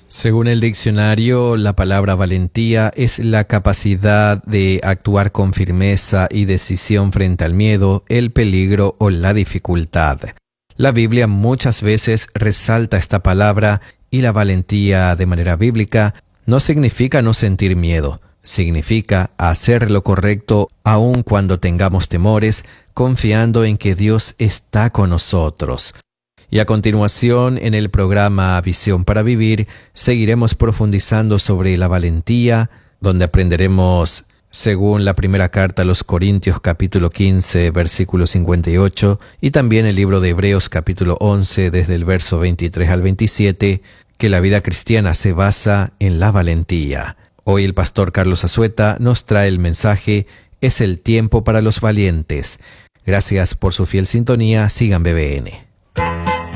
Según el diccionario, la palabra valentía es la capacidad de actuar con firmeza y decisión frente al miedo, el peligro o la dificultad. La Biblia muchas veces resalta esta palabra y la valentía de manera bíblica no significa no sentir miedo, significa hacer lo correcto aun cuando tengamos temores, confiando en que Dios está con nosotros. Y a continuación, en el programa Visión para Vivir, seguiremos profundizando sobre la valentía, donde aprenderemos, según la primera carta a los Corintios capítulo 15, versículo 58, y también el libro de Hebreos capítulo 11, desde el verso 23 al 27, que la vida cristiana se basa en la valentía. Hoy el pastor Carlos Azueta nos trae el mensaje «Es el tiempo para los valientes». Gracias por su fiel sintonía. Sigan BBN.